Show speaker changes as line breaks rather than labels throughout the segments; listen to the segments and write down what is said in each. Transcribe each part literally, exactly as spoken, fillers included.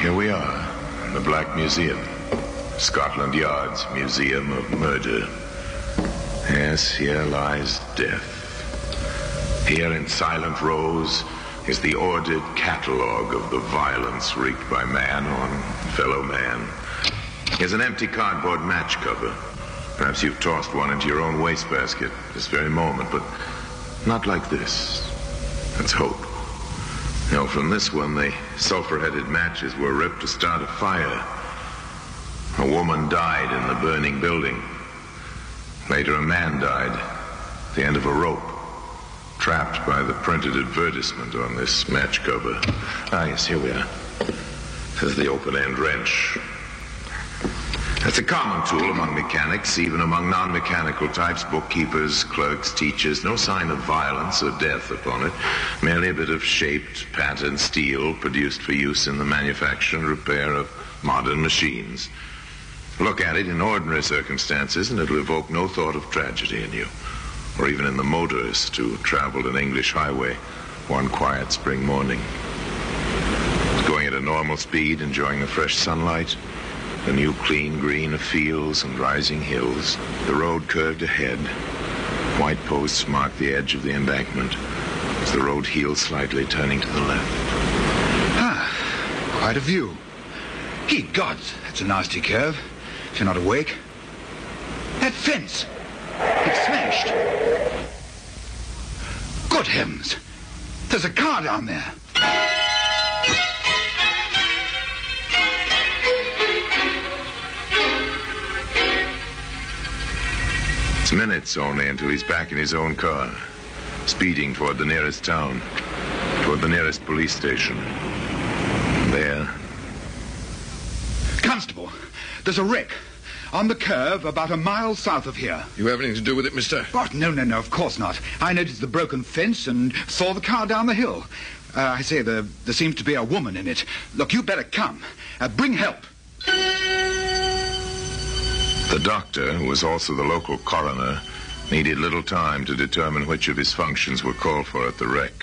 Here we are, in the Black Museum. Scotland Yard's Museum of Murder. Yes, here lies death. Here in silent rows is the ordered catalogue of the violence wreaked by man on fellow man. Here's an empty cardboard match cover. Perhaps you've tossed one into your own wastebasket this very moment, but not like this. Let's hope. No, from this one, the sulfur-headed matches were ripped to start a fire. A woman died in the burning building. Later, a man died at the end of a rope, trapped by the printed advertisement on this match cover. Ah, yes, here we are. This is the open-end wrench. That's a common tool among mechanics, even among non-mechanical types, bookkeepers, clerks, teachers. No sign of violence or death upon it. Merely a bit of shaped, patterned steel produced for use in the manufacture and repair of modern machines. Look at it in ordinary circumstances, and it'll evoke no thought of tragedy in you, or even in the motorist who traveled an English highway one quiet spring morning. Going at a normal speed, enjoying the fresh sunlight, the new clean green of fields and rising hills. The road curved ahead. White posts marked the edge of the embankment as the road heeled slightly, turning to the left.
Ah, quite a view. Ye gods, that's a nasty curve. If you're not awake. That fence. It's smashed. Good heavens. There's a car down there.
It's minutes only until he's back in his own car, speeding toward the nearest town, toward the nearest police station. And there...
Constable, there's a wreck on the curve about a mile south of here.
You have anything to do with it, mister?
Oh, no, no, no, of course not. I noticed the broken fence and saw the car down the hill. Uh, I say, there, there seems to be a woman in it. Look, you better come. Uh, bring help.
The doctor, who was also the local coroner, needed little time to determine which of his functions were called for at the wreck.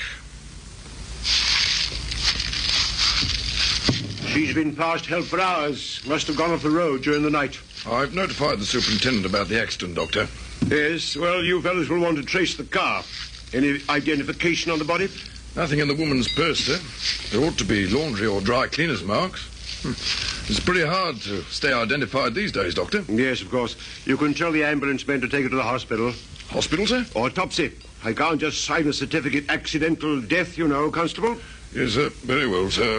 She's been past help for hours. Must have gone off the road during the night.
I've notified the superintendent about the accident, Doctor.
Yes, well, you fellows will want to trace the car. Any identification on the body?
Nothing in the woman's purse, sir. There ought to be laundry or dry cleaner's marks. Hm. It's pretty hard to stay identified these days, Doctor.
Yes, of course. You can tell the ambulance men to take her to the hospital.
Hospital, sir?
Autopsy. I can't just sign a certificate. Accidental death, you know, Constable.
Yes, sir. Very well, sir.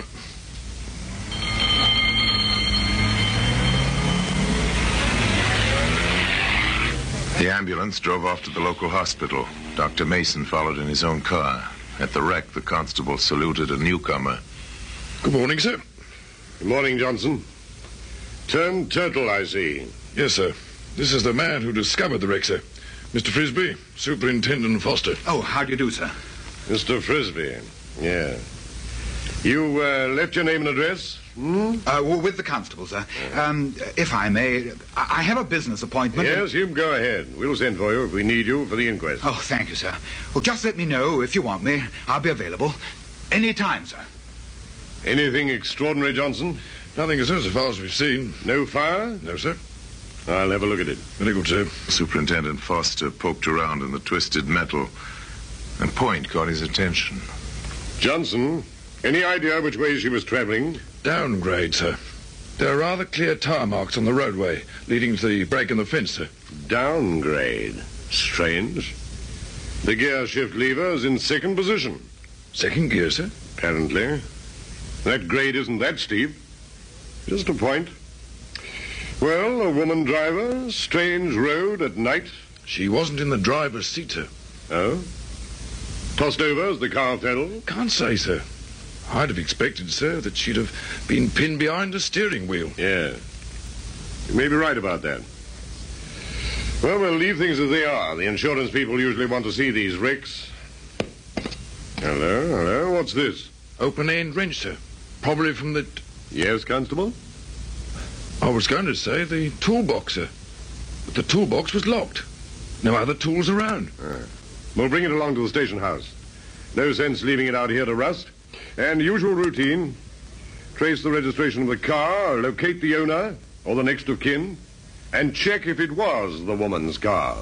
The ambulance drove off to the local hospital. Doctor Mason followed in his own car. At the wreck, the constable saluted a newcomer.
Good morning, sir.
Good morning, Johnson. Turned turtle, I see.
Yes, sir. This is the man who discovered the wreck, sir. Mister Frisby, Superintendent Foster.
Oh, how do you do, sir?
Mister Frisby. Yeah. You uh, left your name and address?
Hmm? Uh, well, with the constable, sir. Um, if I may, I have a business appointment.
Yes, you go ahead. We'll send for you if we need you for the inquest.
Oh, thank you, sir. Well, just let me know if you want me. I'll be available. Any time, sir.
Anything extraordinary, Johnson?
Nothing, sir, so far as we've seen.
No fire?
No, sir.
I'll have a look at it.
Very good, sir.
Superintendent Foster poked around in the twisted metal. A point caught his attention.
Johnson, any idea which way she was traveling?
Downgrade, sir. There are rather clear tire marks on the roadway leading to the break in the fence, sir.
Downgrade. Strange. The gear shift lever is in second position.
Second gear, sir?
Apparently. That grade isn't that steep. Just a point. Well, a woman driver, strange road at night.
She wasn't in the driver's seat, sir.
Oh? Tossed over as the car fell?
Can't say, sir. I'd have expected, sir, that she'd have been pinned behind a steering wheel.
Yeah. You may be right about that. Well, we'll leave things as they are. The insurance people usually want to see these wrecks. Hello, hello, what's this?
Open-end wrench, sir. Probably from the...
Yes, Constable?
I was going to say the toolbox, sir. But the toolbox was locked. No other tools around.
Ah. We'll bring it along to the station house. No sense leaving it out here to rust. And usual routine. trace the registration of the car, locate the owner or the next of kin, and check if it was the woman's car.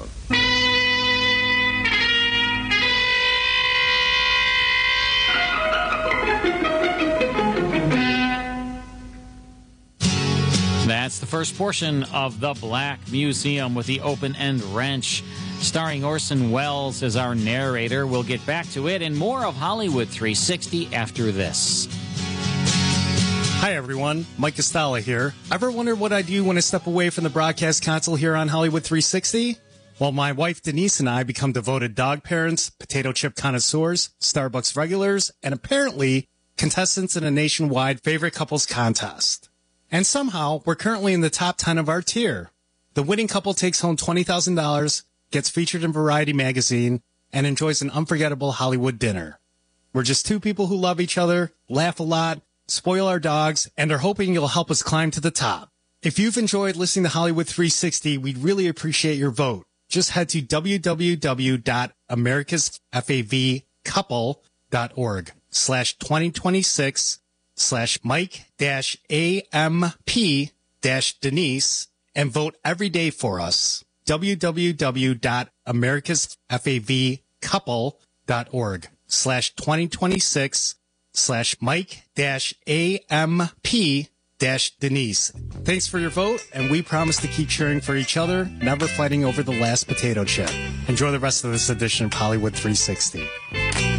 That's the first portion of The Black Museum with the open-end wrench, starring Orson Welles as our narrator. We'll get back to it and more of Hollywood three sixty after this.
Hi, everyone. Mike Costello here. Ever wondered what I do when I step away from the broadcast console here on Hollywood three sixty? Well, my wife Denise and I become devoted dog parents, potato chip connoisseurs, Starbucks regulars, and apparently contestants in a nationwide favorite couples contest. And somehow, we're currently in the top ten of our tier. The winning couple takes home twenty thousand dollars, gets featured in Variety magazine, and enjoys an unforgettable Hollywood dinner. We're just two people who love each other, laugh a lot, spoil our dogs, and are hoping you'll help us climb to the top. If you've enjoyed listening to Hollywood three sixty, we'd really appreciate your vote. Just head to w w w dot americas favcouple.org slash 2026 slash Mike dash AMP dash Denise and vote every day for us. w w w dot americas favcouple.org slash 2026 slash Mike dash AMP dash Denise. Thanks for your vote, and we promise to keep cheering for each other, never fighting over the last potato chip. Enjoy the rest of this edition of Hollywood three sixty.